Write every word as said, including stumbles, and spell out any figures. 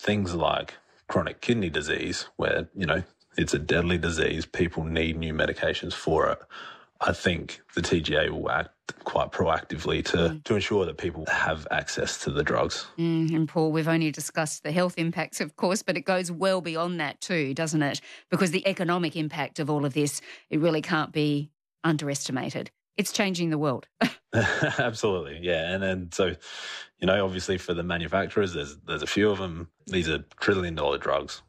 things like chronic kidney disease, where, you know, it's a deadly disease, people need new medications for it, I think the T G A will act quite proactively to, mm. to ensure that people have access to the drugs. Mm, and Paul, we've only discussed the health impacts, of course, but it goes well beyond that too, doesn't it? Because the economic impact of all of this, it really can't be underestimated. It's changing the world. Absolutely, yeah. And then so, you know, obviously for the manufacturers, there's there's a few of them. These are trillion dollar drugs.